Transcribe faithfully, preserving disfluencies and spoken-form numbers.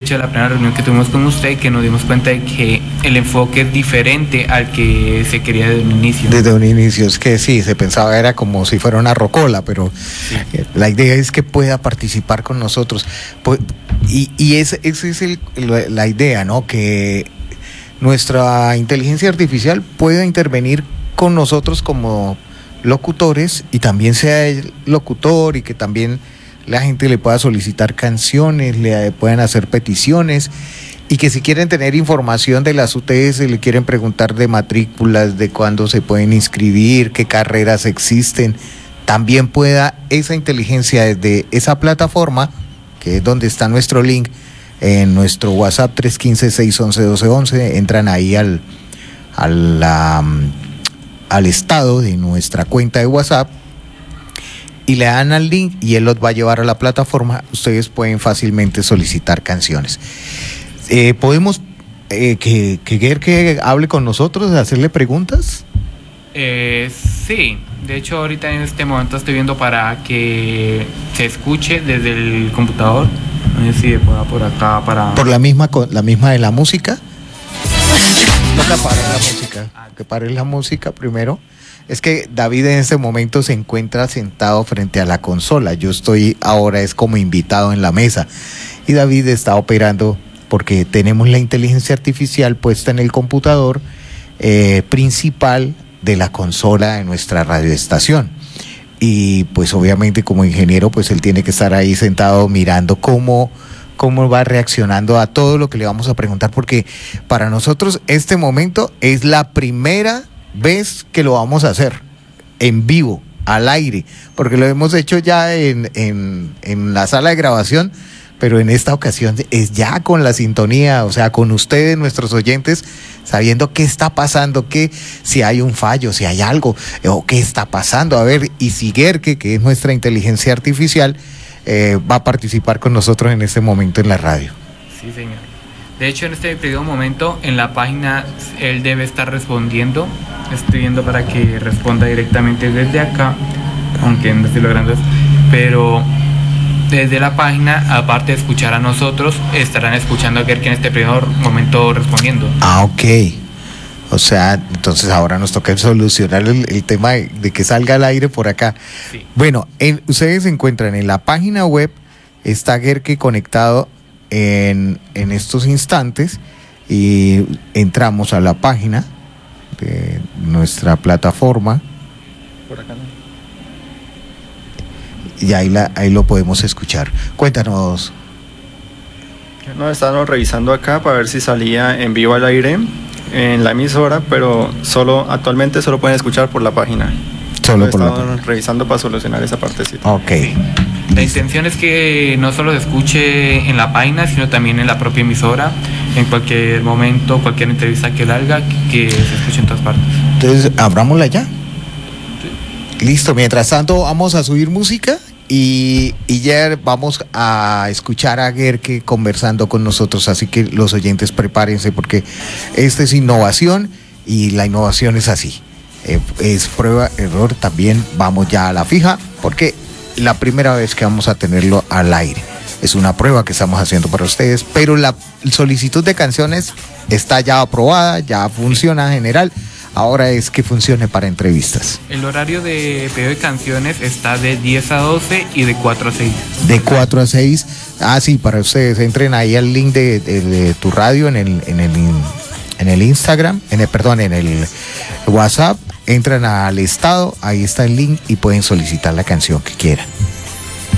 hecho la primera reunión que tuvimos con usted, que nos dimos cuenta de que el enfoque es diferente al que se quería desde un inicio. Desde un inicio, es que sí, se pensaba era como si fuera una rocola, pero sí. La idea es que pueda participar con nosotros. Y, y esa es el, la idea, ¿no? Que nuestra inteligencia artificial pueda intervenir con nosotros como locutores y también sea el locutor y que también la gente le pueda solicitar canciones, le puedan hacer peticiones y que si quieren tener información de las U T S, le quieren preguntar de matrículas, de cuándo se pueden inscribir, qué carreras existen, también pueda esa inteligencia desde esa plataforma, que es donde está nuestro link, en nuestro WhatsApp tres uno cinco, seis uno uno, uno dos uno uno, entran ahí al, al, um, al estado de nuestra cuenta de WhatsApp, y le dan al link y él los va a llevar a la plataforma. Ustedes pueden fácilmente solicitar canciones. Eh, ¿Podemos eh, que, que Gerke hable con nosotros, hacerle preguntas? Eh, sí, de hecho ahorita en este momento estoy viendo para que se escuche desde el computador. No sé si pueda por acá para... ¿Por la misma, la misma de la música? Toca parar la música. Que pare la música primero. Es que David en este momento se encuentra sentado frente a la consola. Yo estoy ahora es como invitado en la mesa. Y David está operando porque tenemos la inteligencia artificial puesta en el computador eh, principal de la consola de nuestra radioestación. Y pues obviamente como ingeniero pues él tiene que estar ahí sentado mirando cómo, cómo va reaccionando a todo lo que le vamos a preguntar, porque para nosotros este momento es la primera vez que lo vamos a hacer en vivo, al aire, porque lo hemos hecho ya en, en, en la sala de grabación, pero en esta ocasión es ya con la sintonía, o sea, con ustedes, nuestros oyentes, sabiendo qué está pasando, qué, si hay un fallo, si hay algo, o qué está pasando, a ver, y si Gerke, que es nuestra inteligencia artificial, eh, va a participar con nosotros en este momento en la radio. Sí, señor. De hecho, en este preciso momento, en la página, él debe estar respondiendo. Estoy viendo para que responda directamente desde acá, aunque no estoy logrando eso. Pero desde la página, aparte de escuchar a nosotros, estarán escuchando a Gerke en este primer momento respondiendo. Ah, ok. O sea, entonces ahora nos toca solucionar el, el tema de, de que salga al aire por acá. Sí. Bueno, en, ustedes se encuentran en la página web, está Gerke conectado en, en estos instantes y entramos a la página de nuestra plataforma. Por acá no. Y ahí, la, ahí lo podemos escuchar. Cuéntanos. No, estábamos revisando acá para ver si salía en vivo al aire en la emisora, pero solo actualmente solo pueden escuchar por la página. Solo por la página. Revisando para solucionar esa partecita. Ok. La intención es que no solo se escuche en la página, sino también en la propia emisora, en cualquier momento, cualquier entrevista que él haga, que se escuche en todas partes. Entonces, abrámosla ya. Sí. Listo, mientras tanto vamos a subir música y, y ya vamos a escuchar a Gerke conversando con nosotros, así que los oyentes prepárense porque esta es innovación y la innovación es así. Eh, es prueba, error, también vamos ya a la fija porque la primera vez que vamos a tenerlo al aire. Es una prueba que estamos haciendo para ustedes, pero la solicitud de canciones está ya aprobada, ya funciona en general. Ahora es que funcione para entrevistas. El horario de pedido de canciones está de diez a doce y de cuatro a seis. De cuatro a seis. Ah, sí, para ustedes. Entren ahí al link de, de, de tu radio en el, en el, en el Instagram, en el, perdón, en el WhatsApp. Entran al estado, ahí está el link y pueden solicitar la canción que quieran.